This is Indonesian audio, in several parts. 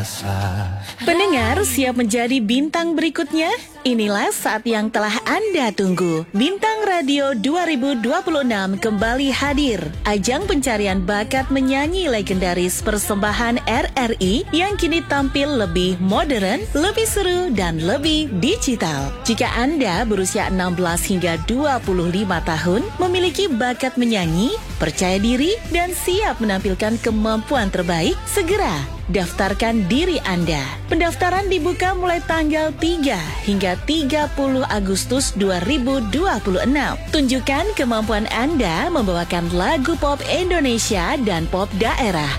Pendengar siap menjadi bintang berikutnya? Inilah saat yang telah Anda tunggu. Bintang Radio 2026 kembali hadir. Ajang pencarian bakat menyanyi legendaris persembahan RRI yang kini tampil lebih modern, lebih seru, dan lebih digital. Jika Anda berusia 16 hingga 25 tahun, memiliki bakat menyanyi, percaya diri, dan siap menampilkan kemampuan terbaik, segera daftarkan diri Anda. Pendaftaran dibuka mulai tanggal 3 hingga 30 Agustus 2026. Tunjukkan kemampuan Anda membawakan lagu pop Indonesia dan pop daerah.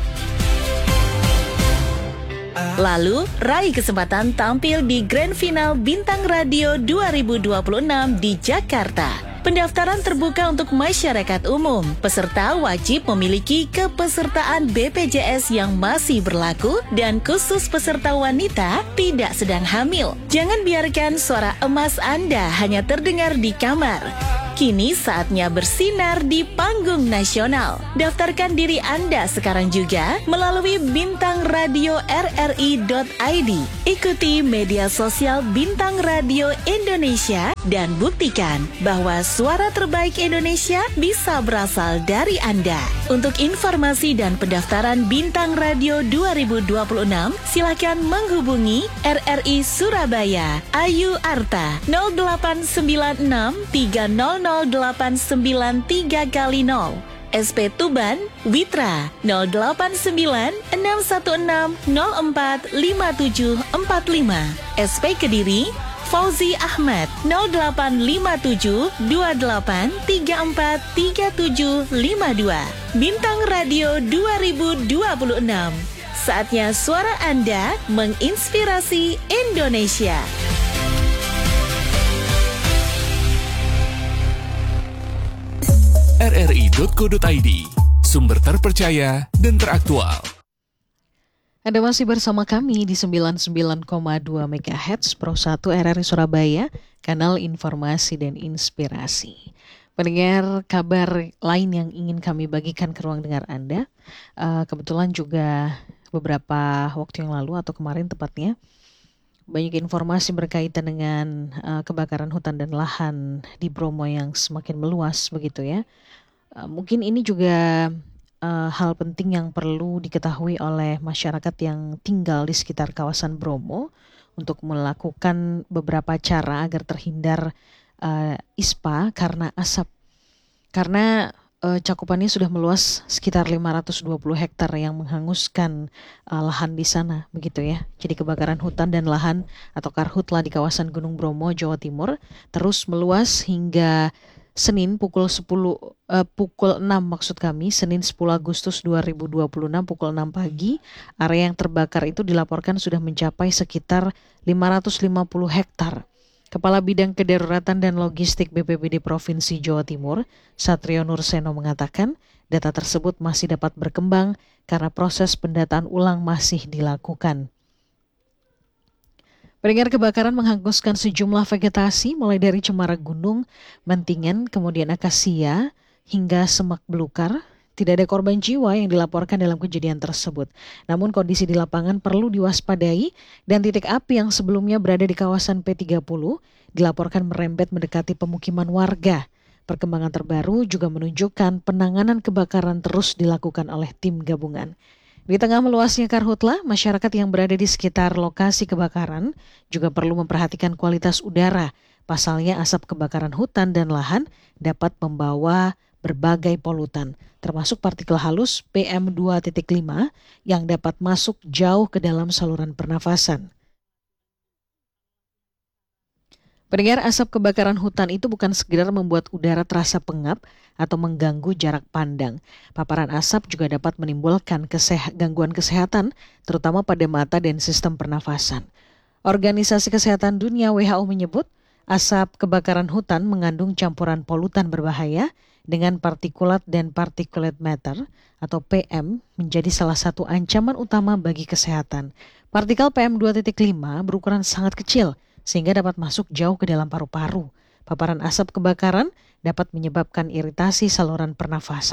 Lalu, raih kesempatan tampil di Grand Final Bintang Radio 2026 di Jakarta. Pendaftaran terbuka untuk masyarakat umum. Peserta wajib memiliki kepesertaan BPJS yang masih berlaku dan khusus peserta wanita tidak sedang hamil. Jangan biarkan suara emas Anda hanya terdengar di kamar. Kini saatnya bersinar di panggung nasional. Daftarkan diri Anda sekarang juga melalui Bintang Radio RRI.id. Ikuti media sosial Bintang Radio Indonesia dan buktikan bahwa suara terbaik Indonesia bisa berasal dari Anda. Untuk informasi dan pendaftaran Bintang Radio 2026, silakan menghubungi RRI Surabaya, Ayu Arta 0896 300 0893 kali 0. SP Tuban, Witra 089 616 04 5745. SP Kediri, Fauzi Ahmad 0857 28 34 3752. Bintang Radio 2026. Saatnya suara Anda menginspirasi Indonesia. rri.co.id, sumber terpercaya dan teraktual. Anda masih bersama kami di 99,2 MHz Pro 1 RRI Surabaya, kanal informasi dan inspirasi. Pendengar, kabar lain yang ingin kami bagikan ke ruang dengar Anda, kebetulan juga beberapa waktu yang lalu atau kemarin tepatnya, banyak informasi berkaitan dengan kebakaran hutan dan lahan di Bromo yang semakin meluas begitu ya. Mungkin ini juga hal penting yang perlu diketahui oleh masyarakat yang tinggal di sekitar kawasan Bromo untuk melakukan beberapa cara agar terhindar ISPA karena asap. Karena cakupannya sudah meluas sekitar 520 hektar yang menghanguskan lahan di sana begitu ya. Jadi kebakaran hutan dan lahan atau karhutla di kawasan Gunung Bromo, Jawa Timur terus meluas hingga Senin pukul 6 Senin 10 Agustus 2026 pukul 6 pagi, area yang terbakar itu dilaporkan sudah mencapai sekitar 550 hektar. Kepala Bidang Kedaruratan dan Logistik BPBD Provinsi Jawa Timur, Satrio Nurseno mengatakan, data tersebut masih dapat berkembang karena proses pendataan ulang masih dilakukan. Pendengar, kebakaran menghanguskan sejumlah vegetasi mulai dari cemara gunung, mentingan, kemudian akasia, hingga semak belukar. Tidak ada korban jiwa yang dilaporkan dalam kejadian tersebut. Namun kondisi di lapangan perlu diwaspadai dan titik api yang sebelumnya berada di kawasan P30 dilaporkan merembet mendekati pemukiman warga. Perkembangan terbaru juga menunjukkan penanganan kebakaran terus dilakukan oleh tim gabungan. Di tengah meluasnya karhutla, masyarakat yang berada di sekitar lokasi kebakaran juga perlu memperhatikan kualitas udara. Pasalnya asap kebakaran hutan dan lahan dapat membawa berbagai polutan, termasuk partikel halus PM2.5 yang dapat masuk jauh ke dalam saluran pernafasan. Pendengar, asap kebakaran hutan itu bukan sekedar membuat udara terasa pengap atau mengganggu jarak pandang. Paparan asap juga dapat menimbulkan gangguan kesehatan, terutama pada mata dan sistem pernafasan. Organisasi Kesehatan Dunia WHO menyebut, asap kebakaran hutan mengandung campuran polutan berbahaya dengan partikulat dan particulate matter atau PM menjadi salah satu ancaman utama bagi kesehatan. Partikel PM2.5 berukuran sangat kecil, sehingga dapat masuk jauh ke dalam paru-paru. Paparan asap kebakaran dapat menyebabkan iritasi saluran pernafasan,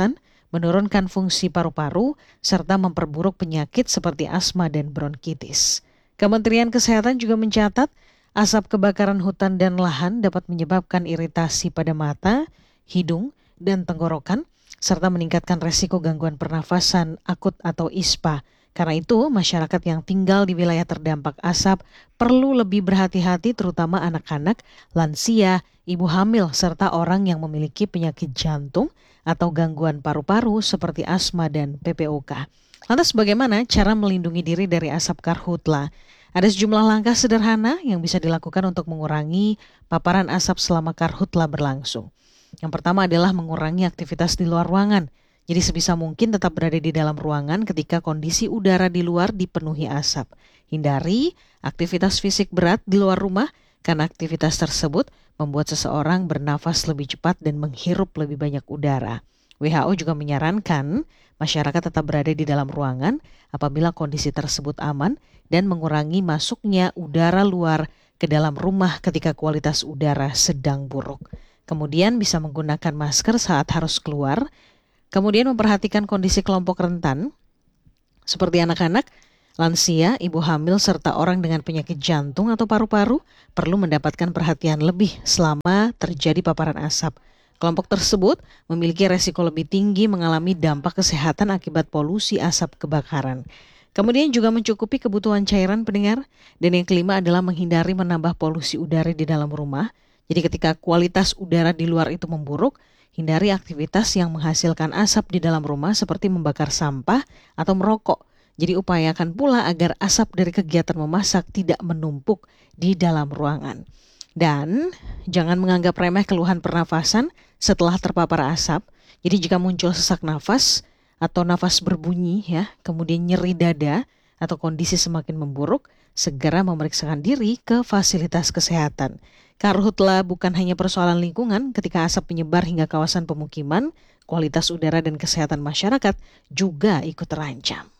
menurunkan fungsi paru-paru, serta memperburuk penyakit seperti asma dan bronkitis. Kementerian Kesehatan juga mencatat asap kebakaran hutan dan lahan dapat menyebabkan iritasi pada mata, hidung, dan tenggorokan, serta meningkatkan resiko gangguan pernafasan akut atau ISPA. Karena itu, masyarakat yang tinggal di wilayah terdampak asap perlu lebih berhati-hati, terutama anak-anak, lansia, ibu hamil, serta orang yang memiliki penyakit jantung atau gangguan paru-paru seperti asma dan PPOK. Lantas bagaimana cara melindungi diri dari asap karhutla? Ada sejumlah langkah sederhana yang bisa dilakukan untuk mengurangi paparan asap selama karhutla berlangsung. Yang pertama adalah mengurangi aktivitas di luar ruangan. Jadi sebisa mungkin tetap berada di dalam ruangan ketika kondisi udara di luar dipenuhi asap. Hindari aktivitas fisik berat di luar rumah karena aktivitas tersebut membuat seseorang bernafas lebih cepat dan menghirup lebih banyak udara. WHO juga menyarankan masyarakat tetap berada di dalam ruangan apabila kondisi tersebut aman dan mengurangi masuknya udara luar ke dalam rumah ketika kualitas udara sedang buruk. Kemudian bisa menggunakan masker saat harus keluar. Kemudian memperhatikan kondisi kelompok rentan seperti anak-anak, lansia, ibu hamil, serta orang dengan penyakit jantung atau paru-paru perlu mendapatkan perhatian lebih selama terjadi paparan asap. Kelompok tersebut memiliki resiko lebih tinggi mengalami dampak kesehatan akibat polusi asap kebakaran. Kemudian juga mencukupi kebutuhan cairan pendengar. Dan yang kelima adalah menghindari menambah polusi udara di dalam rumah. Jadi ketika kualitas udara di luar itu memburuk, hindari aktivitas yang menghasilkan asap di dalam rumah seperti membakar sampah atau merokok. Jadi upayakan pula agar asap dari kegiatan memasak tidak menumpuk di dalam ruangan. Dan jangan menganggap remeh keluhan pernafasan setelah terpapar asap. Jadi jika muncul sesak nafas atau nafas berbunyi kemudian nyeri dada atau kondisi semakin memburuk, segera memeriksakan diri ke fasilitas kesehatan. Karhutla bukan hanya persoalan lingkungan, ketika asap menyebar hingga kawasan pemukiman, kualitas udara dan kesehatan masyarakat juga ikut terancam.